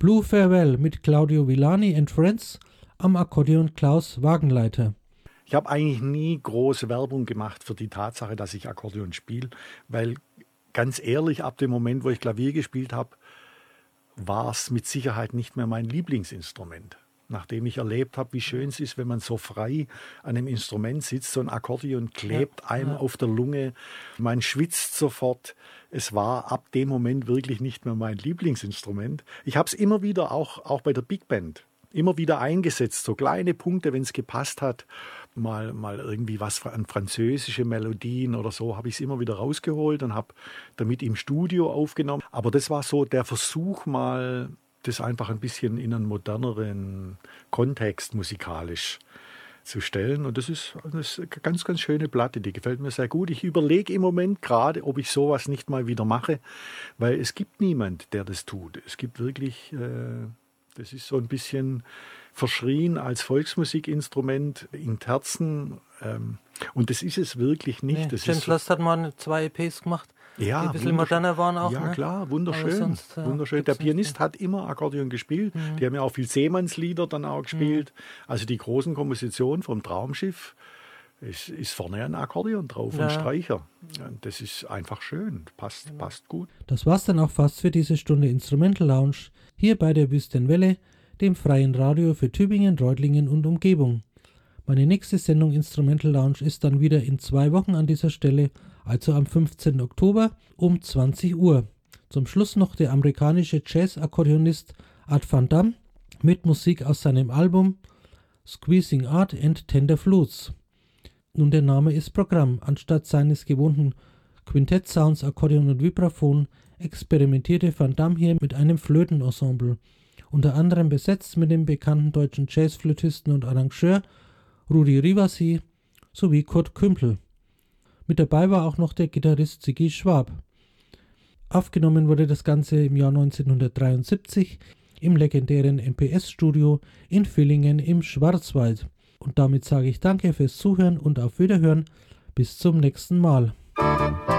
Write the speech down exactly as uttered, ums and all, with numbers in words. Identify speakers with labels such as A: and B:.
A: Blue Farewell mit Claudio Villani and Friends, am Akkordeon Klaus Wagenleiter.
B: Ich habe eigentlich nie große Werbung gemacht für die Tatsache, dass ich Akkordeon spiele, weil ganz ehrlich, ab dem Moment, wo ich Klavier gespielt habe, war es mit Sicherheit nicht mehr mein Lieblingsinstrument. Nachdem ich erlebt habe, wie schön es ist, wenn man so frei an einem Instrument sitzt, so ein Akkordeon klebt ja, einem ja. auf der Lunge, man schwitzt sofort. Es war ab dem Moment wirklich nicht mehr mein Lieblingsinstrument. Ich habe es immer wieder, auch, auch bei der Big Band, immer wieder eingesetzt, so kleine Punkte, wenn es gepasst hat. Mal, mal irgendwie was an französische Melodien oder so, habe ich es immer wieder rausgeholt und habe damit im Studio aufgenommen. Aber das war so der Versuch, mal das einfach ein bisschen in einen moderneren Kontext musikalisch zu stellen. Und das ist, das ist eine ganz, ganz schöne Platte, die gefällt mir sehr gut. Ich überlege im Moment gerade, ob ich sowas nicht mal wieder mache, weil es gibt niemand, der das tut. Es gibt wirklich, äh, das ist so ein bisschen verschrien als Volksmusikinstrument in Terzen. Ähm, und das ist es wirklich nicht.
A: Nee,
B: das
A: James
B: ist so,
A: Last hat mal zwei E Ps gemacht,
B: ja,
A: die ein bisschen moderner waren auch.
B: Ja,
A: ne?
B: klar, wunderschön.
A: Sonst, ja,
B: wunderschön. Der Pianist hat immer Akkordeon gespielt. Mhm. Die haben ja auch viel Seemannslieder dann auch gespielt. Mhm. Also die großen Kompositionen vom Traumschiff, ist, ist vorne ein Akkordeon drauf, ja. ein Streicher. Das ist einfach schön, passt, ja. passt gut.
A: Das war's dann auch fast für diese Stunde Instrumental Lounge, hier bei der Wüstenwelle, dem freien Radio für Tübingen, Reutlingen und Umgebung. Meine nächste Sendung Instrumental Lounge ist dann wieder in zwei Wochen an dieser Stelle, also am fünfzehnten Oktober um zwanzig Uhr. Zum Schluss noch der amerikanische Jazz-Akkordeonist Art Van Damme mit Musik aus seinem Album Squeezing Art and Tender Flutes. Nun, der Name ist Programm. Anstatt seines gewohnten Quintett-Sounds, Akkordeon und Vibraphon experimentierte Van Damme hier mit einem Flötenensemble, unter anderem besetzt mit dem bekannten deutschen Jazzflötisten und Arrangeur Rudi Rivasi sowie Kurt Kümpel. Mit dabei war auch noch der Gitarrist Ziggy Schwab. Aufgenommen wurde das Ganze im Jahr neunzehnhundertdreiundsiebzig im legendären M P S-Studio in Villingen im Schwarzwald. Und damit sage ich Danke fürs Zuhören und auf Wiederhören. Bis zum nächsten Mal.